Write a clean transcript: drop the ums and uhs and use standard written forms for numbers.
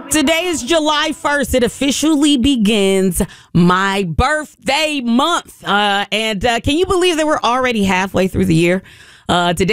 Today is July 1st. It officially begins my birthday month. And can you believe that we're already halfway through the year? Today